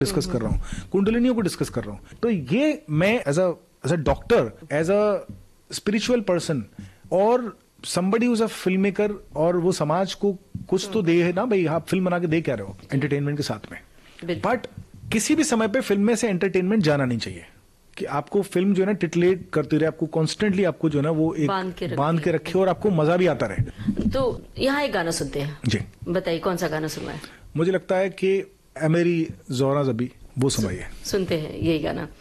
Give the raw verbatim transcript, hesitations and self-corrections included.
Discuss कर रहा हूँ, कुंडलिनियों को डिस्कस कर रहा हूँ। तो ये मैं as a as a doctor, as a spiritual person और somebody who's a filmmaker और वो समाज को कुछ तो दे है ना भाई, आप फिल्म बना के दे क्या रहे हो एंटरटेनमेंट के साथ में। बट किसी भी समय पे फिल्म में से एंटरटेनमेंट जाना नहीं चाहिए कि आपको फिल्म जो है ना टिटलेट करती रहे, आपको कॉन्स्टेंटली आपको जो है ना वो एक बांध के बांध के रखे और आपको मजा भी आता रहे। तो यहाँ एक गाना सुनते हैं जी, बताइए कौन सा गाना सुनवाए? मुझे लगता है कि ए मेरी जोहरा ज़बी वो सुनाइए। सुनते हैं यही गाना।